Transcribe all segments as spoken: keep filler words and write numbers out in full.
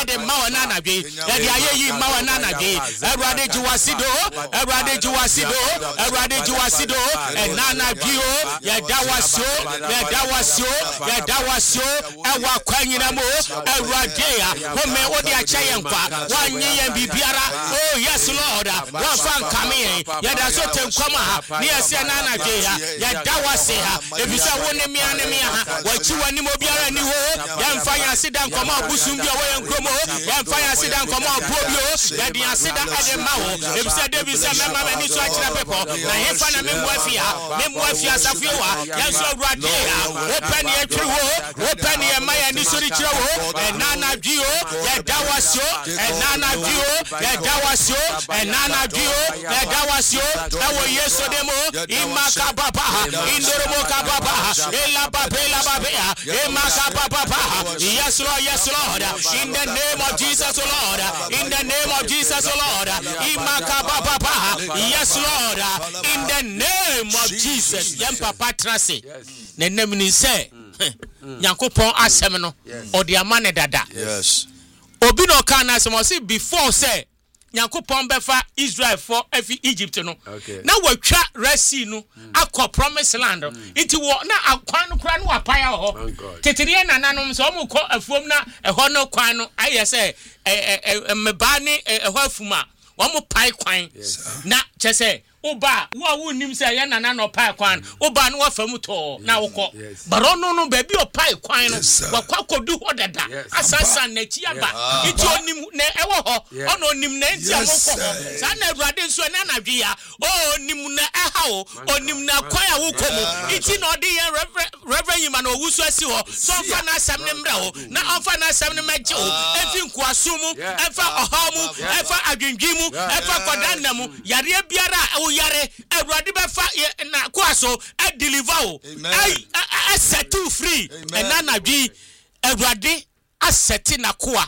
de mawana na dwe ya de ayeyi mawana na dwe Ewurade jiwasido Ewurade jiwasido Ewurade jiwasido enana bio ya dawasio ya dawasio ya dawasio ewa kwanyina mo Ewurade ya home odi achaye nkwa wanyi yen bibiara oh yes Lord wa fan kame ya da so tenkwama ha ni ase enana dwe ya ya dawase ha ebisa woni mia ne mia ha wachi wani mo biara ni ho ya mfanya sida nkoma obusum bia wo yen kromo ya mfanya sida nkoma obobio ya di asida ade mawo ebisa David say mema mani so akira pepo na hefa na memu afia memu afia safiewa ya so Ewurade ya open ye twiri ho open ye maya ni sori kire ho enana duo ya dawasio enana duo ya dawasio enana duo ya dawasio awo yeso demo imaka papa indoromo ka papa ela papa ela papa imaka papa yes Lord yes Lord in the name of Jesus Lord in the name of Jesus Lord imaka papa yes Lord in the name of Jesus yem papa trase na nem ni say Nyankopon asem no odi amane dada yes obi no kan asem o say before say Nyankopon befa Israel for every Egypt no na watwa Red Sea no akọ promised land iti wo na akwan no kra no apaya ho tetere na nanom so mo kọ afuom na eho no kwan no aye say meba ni eho afuma wo mo pai kwan na chese oba wo wo nim say ya nana no pai kwan oba no wafamu to na wokọ baro no no ba bi o pai kwan no wakwa kodu ho dada asasa na chi aba iti onim na ewo ho ono onim na enti amokọ sa na Ewurade nso na na dwe ya o onim na eha o onim na kwan a wokọ mu iti na odi ye reverend yima na owusu asi ho so fa na asam ne mra ho na onfa na asam ne maji o efi nkuaso mu efa oha mu efa adwendwi mu efa kodanna mu yare biara yare Ewurade be fa na kwaso e deliver o e set you free enana dwi Ewurade asset na kwa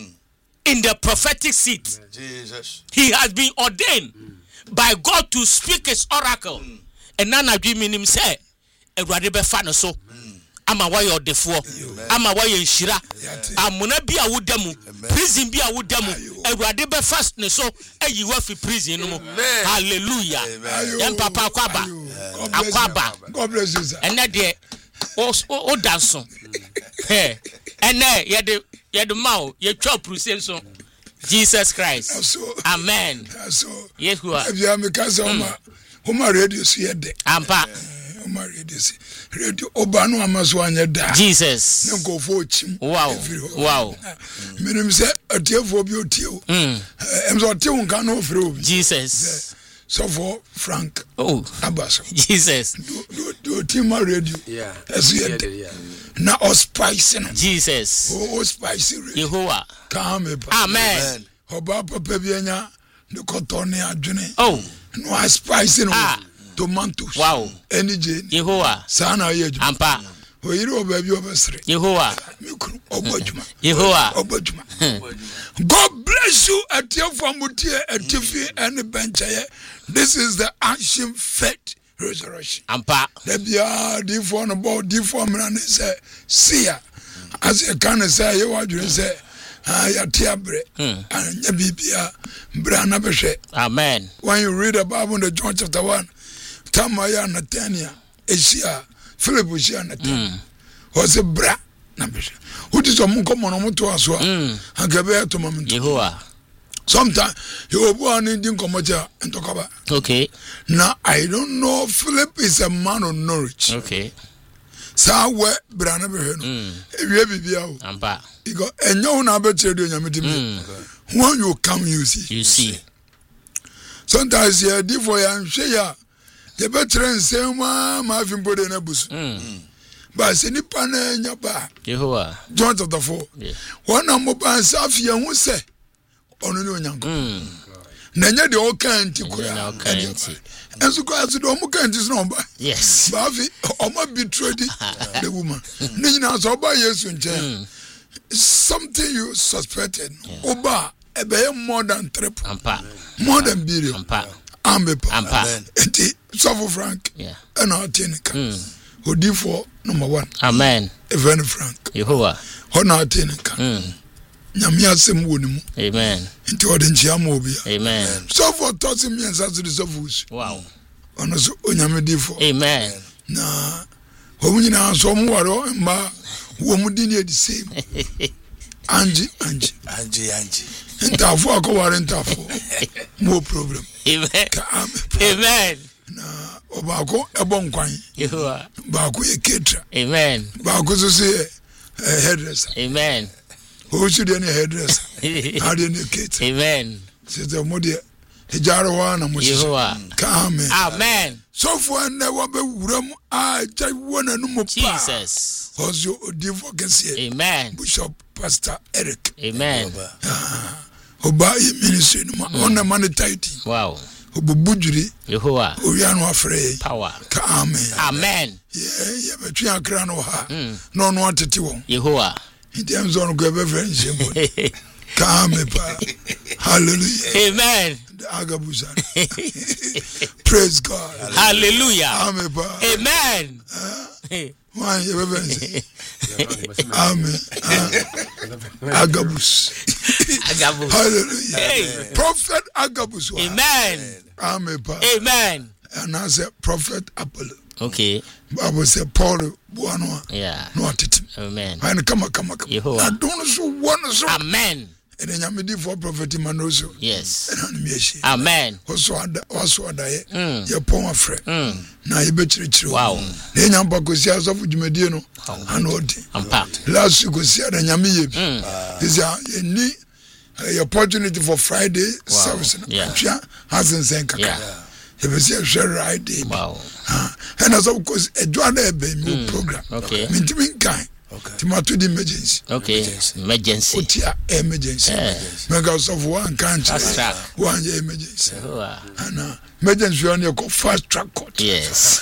in the prophetic seat. Jesus He has been ordained by God to speak his oracle enana dwi minim say Ewurade be fa no so ama wayo defo ama wayo nhira amuna bi a wodamu prison bi a wodamu Ewurade be fast ne so ayi wa fi prison no mo hallelujah yan papa kwaba akwaba God bless you sir ene de o danso eh ene ye de ye de mawo ye twa prison so Jesus Christ amen so yehua ebia me ka so ma o ma radio so ye de ampa o ma radio so radio obano amaso anya da Jesus ne go fo chim wow wow minim se atiefo bi otio mm em so tiu nka no frɛ obi Jesus so for Frank oh abaso Jesus do do team radio yeah as yeah na o spice no Jesus o spice Yehovah come amen oba papa bi anya ne kotone adwene oh no a spice no ah tomatoes wow any je Yehovah sana ye ampa o yiri oba bi obesere Yehovah mikru obaduma Yehovah obaduma God bless you at your famutie atifi and benchaye. This is the ancient faith resurrection ampa the bia di for no bo di for me na say see as you can say you wadwin say ya tiabre anya bibia bra na behwe amen. When you read the Bible in the John chapter one Tamaya Nathania Asia Philip Asia Nathania was a bra na behwe who is some common on to us agabe to moment Yehovah sometimes you will born in Dinkomoja and talk about okay now I don't know Philip is a man of Norwich okay sa we bra na behwe no ewie bibia o ampa because enyo na be tire do nyamedi when you come you see you see sometimes you di for ya nhwe ya ye be tire nsem ma ma fi mbode na busu ba se ni pa na nya ba Yehovah John chapter four yeah one am ba safi ya hu se onu ni onyanko na nya de o kan ti kura enso ko azu do mo kan ti so ba yes ba fi o ma betrayed the woman ni na so ba Yesu nche something you suspected oba ebe more than triple ampa more than billion ampa ampa ampa enti so for Frank yeah and our tenica odi for number one amen even Frank Yehovah ona tenica nyame asem wo ne mu amen nti ode nchia ma obi amen so for tossing me answer to the sofus wow ono so onyame difo amen na wo nyina so mo waro mba wo mu di ne the same anji anji anji anji ntafo akọware ntafo no problem amen ka amen amen na obako ebo nkwan yehowa baako ye ketra amen baako so se hairdresser amen o should any hairdresser how do you ketra amen se the modi ejaro wa na mo yehowa ka amen amen so for na wa be wuram a jai wona no mo pa Jesus ozo odifo kese amen Bishop Pastor Eric amen oba ye ministry no ma on man tight wow obubujuri yehowa oya no afre power ka amen amen yeah yeah betwe akra no ha no no atete won yehowa ndem zo no go be friend shembo ka amen pa hallelujah amen agabusa praise God hallelujah amen pa amen why you be friend amen agabus agabus hallelujah hey. Prophet Agabus amen amen pa amen and I said Prophet Apollo okay Bible said Paul buano yeah no atete amen and come come come I don't so one so amen and then nyame di for prophet manoso yes and me echi amen also ada also ada ye mm. ye pon afre mm. na ye be chirichiri wow na nyam pa ko si asofu dwumadie no ana odi ampa last week ko si ada nyame ye bi mm. is ya ni uh, opportunity for Friday wow. service yeah. Atwa hasn't sen kaka yeah. You be see share right day wow ah and as of course e do na e be mi program okay me ntimi nkan okay timato di emergency okay emergency otia emergency mega of one country one emergency ana emergency on your fast track court yes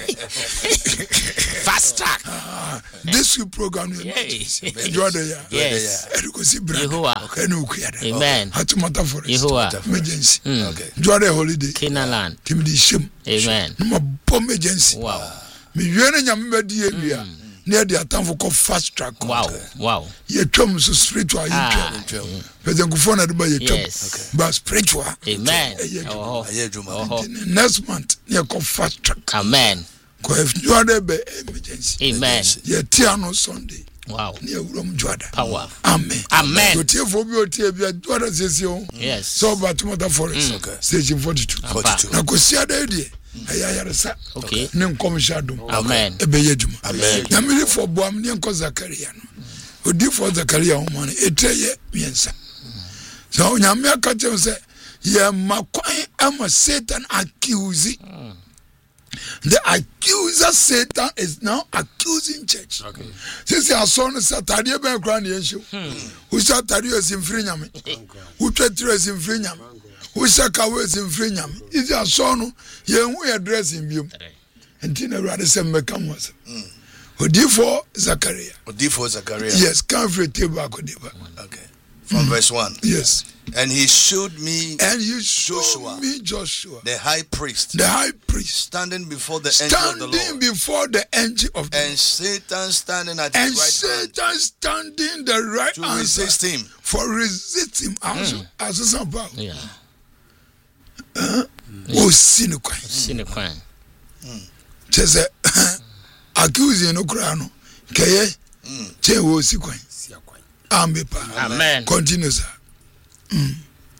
fast track ah this you program yes enjoy the year yes edukosi brand yehowa enu kuyada amen hatumata forest yehowa emergency okay enjoy the holiday Canaanland timidi shim amen no bomb emergency wow me yene nyambe di ewia near the atamfo called fast track wow wow ye twam so spiritual ye twam president kufona de ba ye twam but spiritual amen oh oh next month near called fast track amen ko if you are there be emergency amen ye tiano Sunday wow near urom juada power amen amen o tie fo bi o tie bi juada sesio yes so ba tomata forest station forty-two na ko sia da die ayayaresa okay ne nkom shadum amen ebe yedum amen na me for boam ne nko Zakaria no odi for Zakaria ho man eteye miensa so nyame akache se ye makwan ama Satan accuse the accuser Satan is now accusing church okay since your son Saturday ben kra na yensho who Saturday is in free nyame who twetire is in free nyame who sakawe is in free nyame is your son ye hu your dressing biom enti na ruade se meka mo se odifo Zakaria odifo Zakaria yes can free table akodiba okay from mm. verse one yes and he showed me and you showed Joshua, me Joshua the high priest the high priest standing before the standing angel of the Lord before the angel of the and Lord. Satan standing at and his right Satan hand standing the right to answer resist him for resist him as Mm. as some power yeah uh, o sin kwan sin kwan chese accusing no kra no keye che wo si kwan amen pa amen continue sir mm.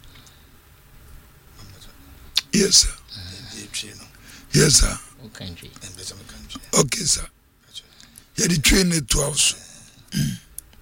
yes sir yes sir okay okay sir yeah the train it to house mm.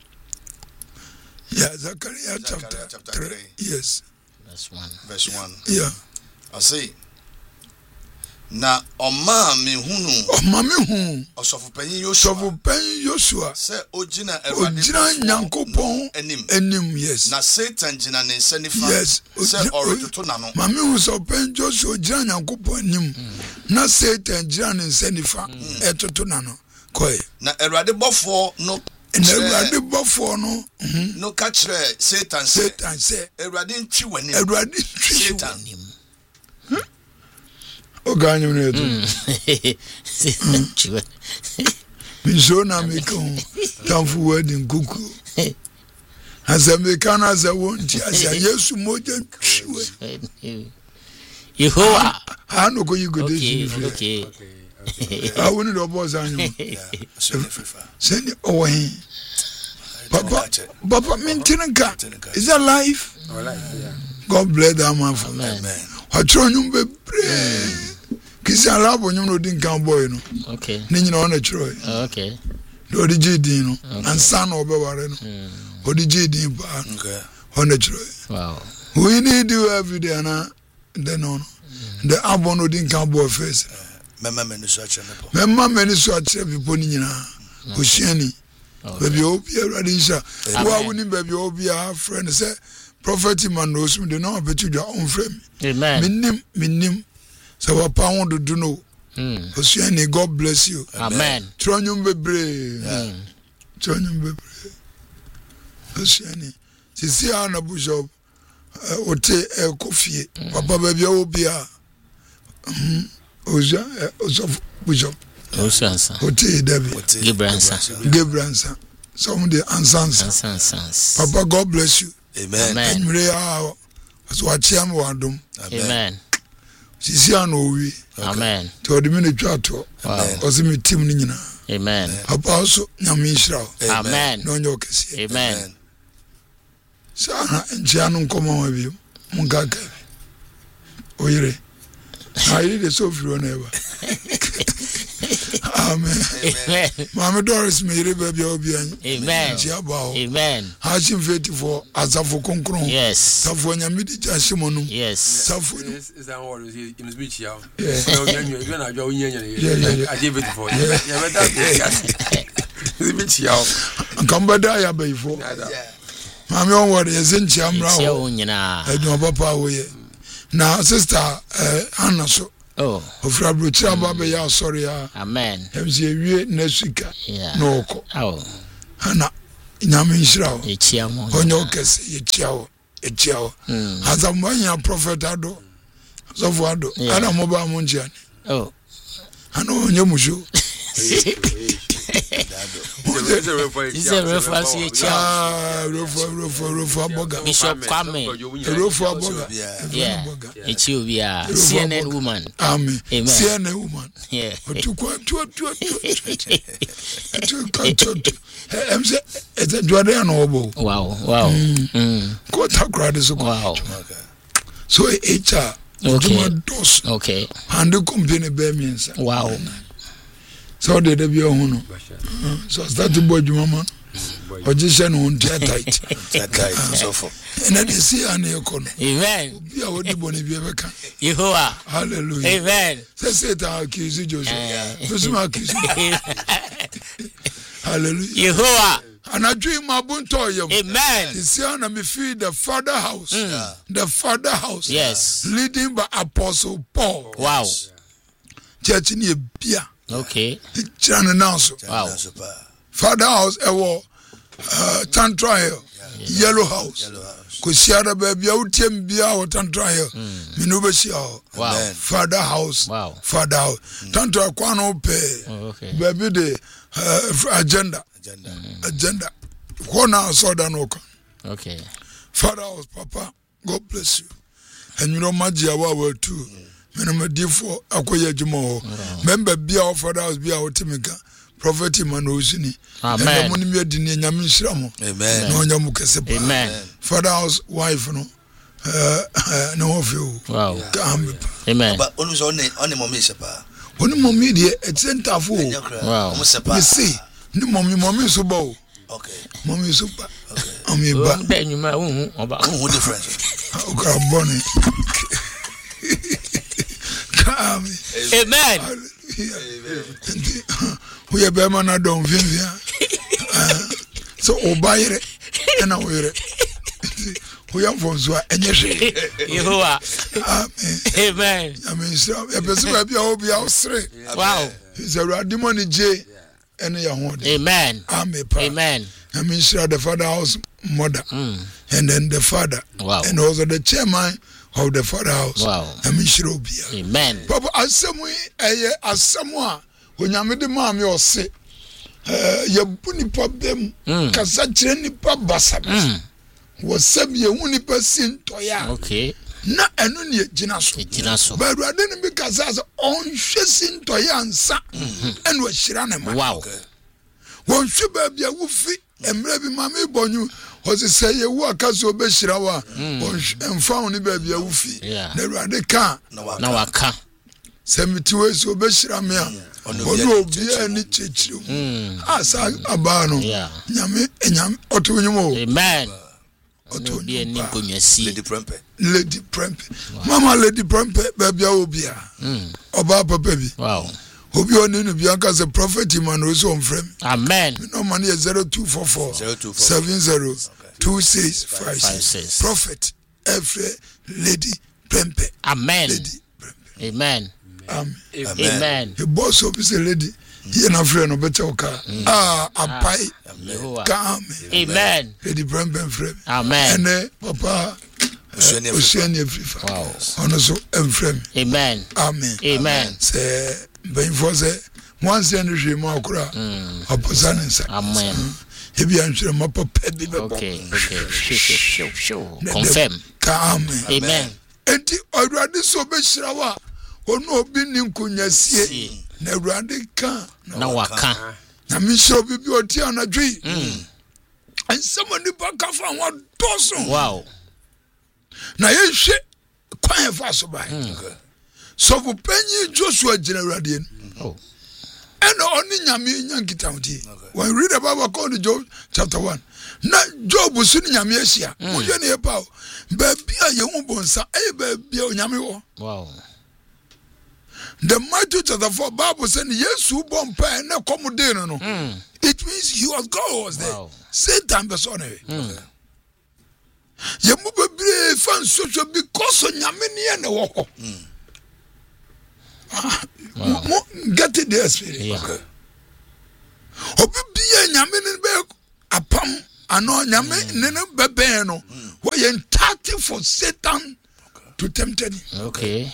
yeah Zechariah chapter, chapter three. three yes verse one verse one yeah I see na oma me hunu oma me hu osofopanyin Joshua osofopanyin Joshua se ogina Erade ogina Nyankopon enim enim yes na Satan gina ne nsa nifa yes se oretoto na no ma me hu osofopanyin Joshua ogina Nyankopon enim na Satan gina ne nsa nifa etoto na no koi na Erade bofo no na Erade bofo no no ka kire Satan se Satan se Erade ntwi wani Erade ntwi Satan o ganyo ne to mi so na mi ko tamfu wedding kuku Azameka na za wonti asia Yesu moja twiwe. Yehovah. Ha no go you go Okay, dey. okay. I wouldn't know boss anyu. Send oh he. Papa, Papa Mintinka. Is that life? God bless that man for me. Amen. What try you be pray. Kisi alabo nyum no din kan boy no. Okay. Ni nyina on try. Okay. Do di jidi no. Ansa na obeware no. Odi jidi ba. Okay. On try. Wow. We need you every day na then on. The abo no din kan boy face. Mama meni so ache nepo. Mema meni so ache people ni nyina. Oshiani. Baby obi awrade nsha. Wa woni baby obi a friend say prophet man knows me the no betu dwa on frame. Amen. Minim minim. So what pound do know? Mm. Oshiani, God bless you. Amen. Tronyum bebre. Mm. Tronyum bebre. Oshiani. Sisi ana bishop ote e kofie. Papa baby obia. Mhm. Oja osof bishop. Osansa. Ote David. Gibransa. Gibransa. Some the ansans. Ansans. Papa, God bless you. Amen. Amen. Mre a so achiam wadom. Amen. Sisi ana owi. Amen. To the minute twato. Wow. Osi mi team ni nyina. Amen. Papa also nyame nhyira. Amen. No nyo kesi. Amen. Sa nchia no nkoma wa bi. Munka ka. Oyire. Ayi de so firo na eba. Amen. Amen. Mama Doris me yire baby obi an. Amen. Nchia ba o. Amen. Hashim faithful azafo konkron. Yes. Safo nyame di jashimo no. Yes. Safo Is that what is in the speech here? Yeah. So when you when I go in here, Yeah, yeah, yeah. I give it for you. Yeah, but that's the speech here. Nkambada ya bayifo. Mama on word yezinchi amra Tia ho. unyina. Edun papa wo ye. Na sister eh Anna so. Oh. Ofra brochira baba ya sorry ya. Amen. Emsi ewie nesika. Yeah. No oko. Oh. Ana nyame nhyira ho. Echia mo. Onyo kese ye chia ho. E chia ho. Azamanya prophet ado. Sofo ado. Ana mo ba mo njiani. Oh. Ana onye musho. It's a reference. It's a reference to Echia. Ah, Rofo Rofo Rofo Aboga. Bishop Kwame. Rofo Aboga. Yeah. Echia obia. C N N woman. Amen. Amen. C N N woman. Yeah. Otukwa tu tu tu. Tu tu tu. Em se ete dwade ana obo. Wow. Wow. Mm. Ko takra de so. Wow. So H R. Okay. Dos. Okay. Hande company be miensa. Wow. So de de bi ohunu. So start to boy juma. Ojíṣẹ́ no ntia tight. Tight so for. And then see an econo. Amen. Bi a wodi boni bi ebeka. Yehovah. Hallelujah. Amen. Say Satan accuse Joshua. Joshua accuse. Hallelujah. Yehovah. And I dream my bunto yam. Amen. You see, and me feed the Father house. The Father house. Yes. Leading by Apostle Paul. Wow. Church in Bia. Okay. Chana Nanso. Wow. Father house, ewo uh, Tantra Hill. Yellow house. Kusiada baby out him bia or Tantra Hill. Minubeshia. Wow. Father house. Wow. Father house. Tantra Kwano pay. Oh, okay. Baby the uh, agenda. Agenda. Mm. Agenda. Kona saw that no. Okay. Father house, Papa. God bless you. And you know Magia wa too. Menama diffo akoye jumo. Member bia of Father house bia otimika. Prophet Manusini. Amen. Amen. No nyamu kese pa. Amen. Father house wife no. Uh, no of you. Wow. Amen. But always on the on the mommy sepa. Oni mommy de etenta fo. Wow. You see, ni mommy mommy so ba. Okay. Mommy so ba. Okay. Ami ba. Then you ma hu oba. Who difference? Okra boni. Come. Amen. We are be man adon vivia. So obayere na oyere. We are from Zwa enye. Yehovah. Amen. Amen. I mean, so a person will be all be out straight. Wow. He's a radimony J. And Amen. Amen. Amen. I mean, sure, the father house mother, mm. and then the father, wow. and also the chairman of the father house. Wow. I mean, sure, amen. Papa, as some way, as someone when you made the mommy or say, uh, your bunny pop them, Kasachi, Papa Sabas. was sebi ehu ni person toya okay na enu ne gina so gina so ba Awurade ne bi kasa so on hwesi toya nsa enu ahira ne ma wow won hwe ba bia wufi emre bi ma me bonyu Ose say ye wo akaso be hira wa emfa woni ba bia wufi na Awurade ka na waka semiti we so be hira me a ono obi ani chechiru asa abano nyame nyame otunyumo amen obi ani konwasi Lady Prempe Lady Prempe mama Lady Prempe ba bia obi a oba papa bi wow obi oni no bia ka se prophet man o so mfrem amen no man is zero two four four seven zero two six five six prophet every Lady Prempe amen Lady Prempe amen amen amen the boss of this lady he na friend no better oka ah apai come amen Lady Prempe friend amen ene papa Oceania Africa wow ono so emfrem amen amen amen say ben for say once and hwe mu akura oposan nsa amen ebi anhwere ma papa bi be okay okay show show confirm amen amen enti Awurade so be hira wa ono obi ni nkonyasie na Awurade ka na waka na mi hira obi bi oti anadwi and somebody back off and what dozen wow na ye hwe kwan fa so bai so for penny Joshua general oh and only nyame nyankita odi when read about according to Job chapter one na Job so ni nyame ahia mo je ne pa ba bia ye hu bonsa e ba bia nyame wo wow the Matthew chapter four Bible said Yesu bon pa na come dey no no it means he was God was there wow. Satan be so na ye mu bebre fan so because nyame ne na wo ho Wow. Get it there, spirit. Yeah. Okay. Obi biya nyame ne be apam ano nyame ne ne be be no. Why entitled for Satan to tempt him. Okay.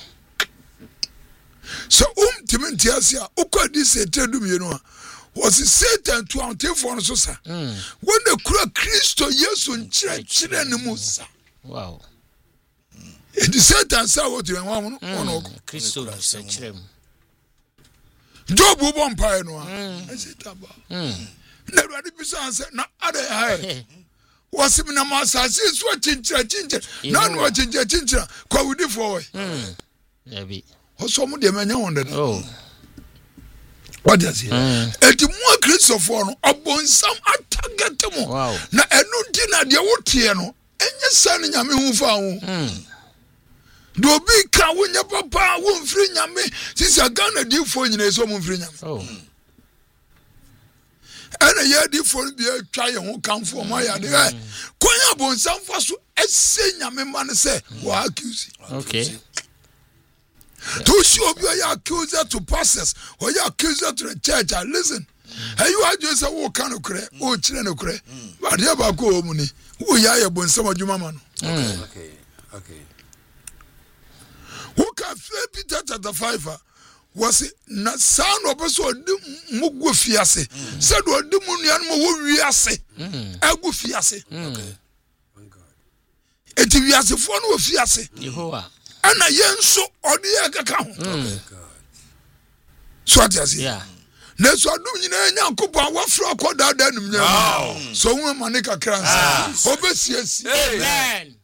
So um timentiasia ukodi Satan dum ye no. Was Satan to ante for no so sa. When the kura Kristo Yesu nchire chire ne mu sa. Wow. It is Satan say what you want no. Kristo chire mu. Job won pie no I said taba na Awurade bi so answer na ada hai wasim na masase so chinchira chinchira na no chinchira chinchira kwa wudi for mm yabi oso mu de manya wonde oh what does it eti mu Christopher no obonsam atagete mu na enu di na de wotie no enye san nyame hu fa hu mm do bi ka wonya papa wo mfiri nyame sisi Ghana di fo nyina so mo mfiri nyame oh ana ya di fo bi atwa ye ho kanfo mo ya de konya bonsam fa so ese nyame man se wa accuse okay to show obi ya accuse to pastors or ya accuse to the church and listen hey you are just wo kan okre o kire no kre ba de ba ko mu ni wo ya ye bonsam adwuma ma no okay okay okay who can feel Peter chapter five was it na san obeso odi mugu fiase said odi mu nuan mo wo wiase agu fiase okay eti wiase fo no wo fiase Yehowa ana yenso odi ye kaka ho okay so atiase yeah na so adum nyina nyankopo awafro akoda da num nya so hu ma ne kakra nsa obesiesi amen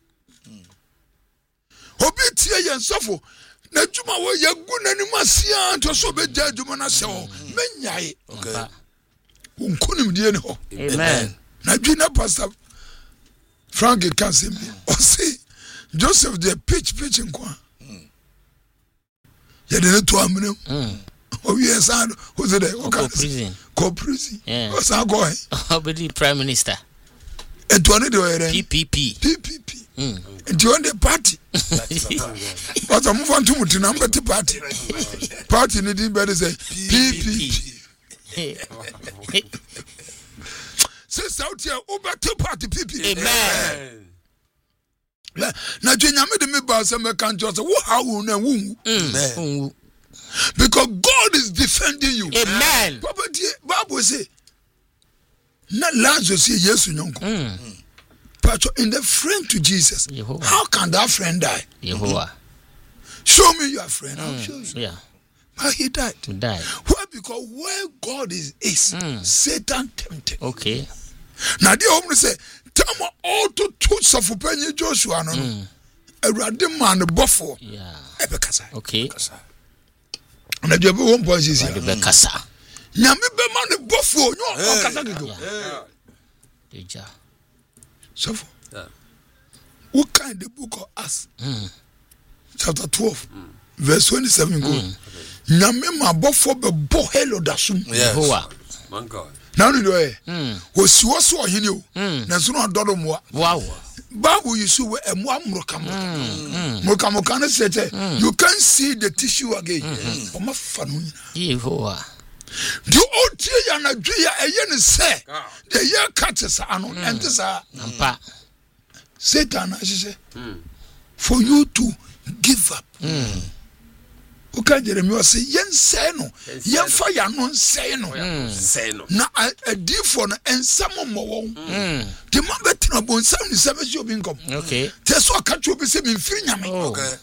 obi tie ye nsofo na djuma wo yagu nanim asia to so be ja djuma na se ho menyae okay unkunim die ne ho amen na djina pastor Frank Kansembi o say Joseph the pitch pitch nkwa ya de to amene mm o wi esan o se de o go prison go prison yeah o sa go obedi prime minister eto ne de o yere P P P P P P mm eto on the party but am for to muti number the party party ne din be say P P P say south here over to party P P P amen na nyame de me ba say me kan just wo how na wo mm because God is defending you amen Papa die Bible say na Lazarus say Yesu nyonko But in the friend to Jesus, Yehovah. how can that friend die? Yehovah. Show me your friend. I'll Mm. show you. Yeah. But he died. To die. Why? Because where God is, is Mm. Satan tempted. Okay. Now the home say, tell me all to two Safupenye Joshua no. Mm. A random man buffo. Yeah. Ebekasa. Okay. And the job one point is The here. Bekasa. Nyame be man buffo. No, okasa gigo. Yeah. Deja. So Yeah. what kind the book of Acts? Mm. Chapter twelve, verse twenty-seven go. Nyame ma buffo be bo hello dasum. Yes. Yehovah. My God. Now you know eh. Mm. Wo si wo so ohene o. Mm. Na so no dodo moa. Wow. Bible you see we emwa mroka mroka mroka no say you can't see the tissue again. Oma fa no nyina. Yehovah. The old tie ya na dwe ya eye ne say the year catches ano ente sa Ampa. Satan asise for you to give up. Oka Jeremiah say yen say no yen fa ya no say no Say no. na adi for no ensam mo won the man betina bon sam ni seven obi nkom Okay. te so aka twa obi se me mfiri nyame Oh. Okay.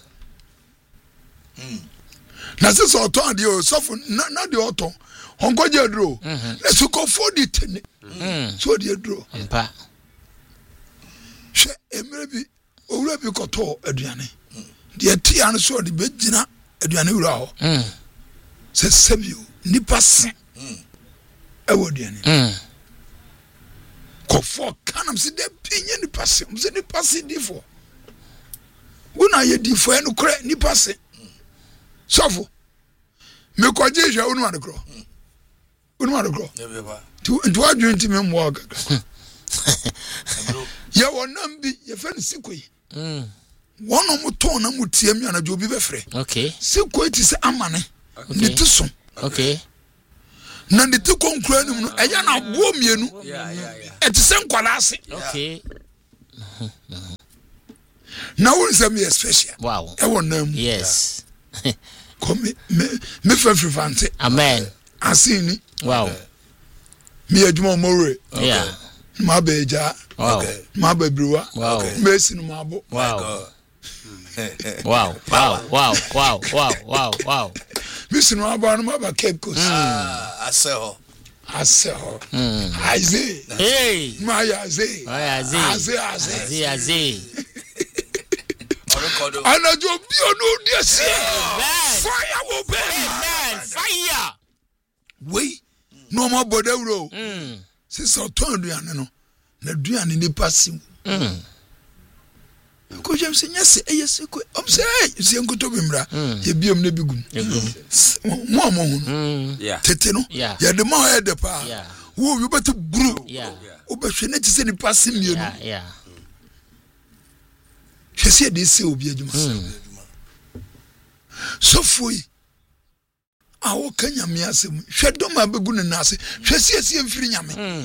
na se so oton de o sofo na na de oton onko je duro na so ko for the tene Mm. so de duro Ampa. hwe emre bi owura bi koto aduane de tia no so de begina aduane wura ho Mm. se sabio nipa se e wo aduane Mm. ko for kanam se de pinye nipa se mo se nipa se di for wona ye di for eno kra nipa se sofo me ko je hwa wonu adekro wonu adekro tu tu adwun ti me mo gaga ye wonam bi ye fe ne sikoi Mm. wono mo ton na mo tie mi anajo bi be frɛ Okay. sikoi ti se amane ne ti so Okay. na ne ti konkura nim no ɛya na bo mienu Yeah, yeah, yeah. ɛti se nkwala ase Okay. na wo se me special Wow. e wonam Yes. ko me me me fa frifante Amen. asini Wow. me adwuma more Yeah. ma beja Wow. Okay. ma babruwa Wow. me sinu ma bo Wow. God. Wow. Wow. Wow. Wow. Wow. Wow. Wow. me sinu aba no ma ba Cape Coast Ah, I say ho. ase ho Mm. aize Hey. ma ya ze Why Aze? aze aze Aze. Aze. Orekodo. anajo bi onu de se Amen. fire will burn Amen. Fire. we no ma bodawro Mm. sisa ton aduane no na aduane ni pasim Mm. ko jem se nyase eyese ko om se se nkoto bimra ye biom na bigum Egum. mo mo hu Mm. Yeah. tete no Yeah. ye de ma ye de pa Yeah. wo yo betu buru Yeah. wo be hwe na ti se ni pasim mienu Yeah. Yeah. hwe se de se obi adwuma so foi a wo kanya me asem hwe do ma begu ne nase hwe se se mfiri nyame Mm.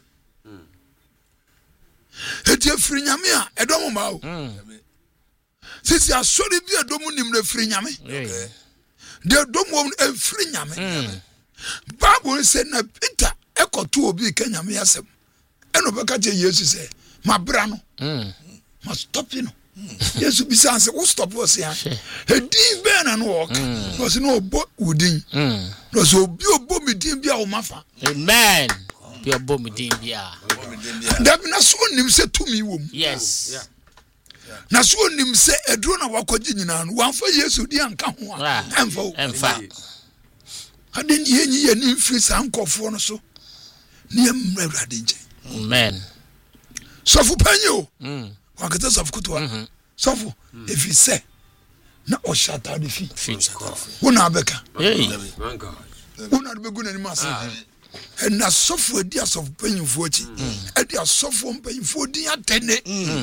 eti afiri nyame a edo mo ma o Mm. sisi asori bi edo mo nim na firi nyame Hey. de do mo afiri nyame Mm. Bible say na Peter ekoto obi kanya me asem eno beka je Yesu say ma bra no Mm. ma stop you no Yesu bi say wo stop wo say Sure. he din be na no work no say no obo udin Mm. no so obi obo mi din bia wo mafa Amen. Be a bomb din bia. da bi na so nim say tumi wo mu Yes. na so nim say eduro na wakogi nyina no wanfa Yesu di anka ho a Ah. emfa wo Emfa. aden ye nyi ye ni mfiri sa nkofo no so ne emra Awurade nche Amen. sofu panyo Mm. wakata sofu kutwa sofu if you say na o shata de fi Fit. wona abeka Hey. My God. wona de begu na ni masa and na sofu edi asofu panyimfo achi edi asofu panyimfo din atene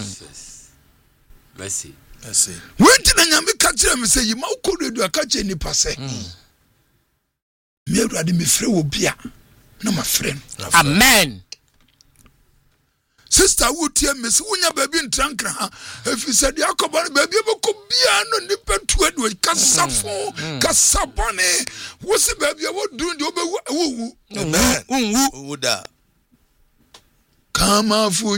Mercy. I see. wenti na nyame ka kire me say yima ukodo aka kire ni pase me Awurade me frɛ wo bia na ma frɛ no Amen. sister wotie me se wonya baabi ntrankra ha efi se de akoba no baabi beko bia no nipa tuwa do kasafo kasabane wo se baabi wo dun de wo wu Amen. Unwu. Uda. kama fu